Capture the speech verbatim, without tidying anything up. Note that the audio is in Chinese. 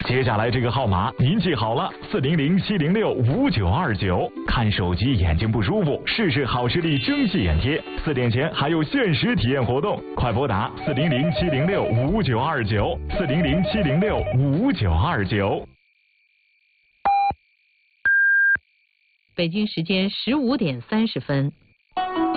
接下来这个号码您记好了，四零零七零六五九二九。看手机眼睛不舒服，试试好视力蒸汽眼贴，四点前还有限时体验活动，快拨打四零零七零六五九二九，四零零七零六五九二九。 北京时间十五点三十分。